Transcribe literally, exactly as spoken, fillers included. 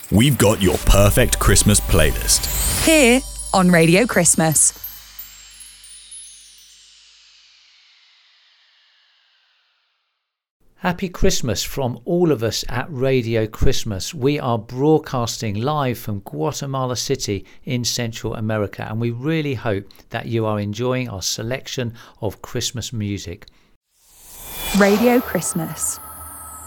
we've got your perfect Christmas playlist. Here on Radio Christmas. Happy Christmas from all of us at Radio Christmas. We are broadcasting live from Guatemala City in Central America, and we really hope that you are enjoying our selection of Christmas music. Radio Christmas.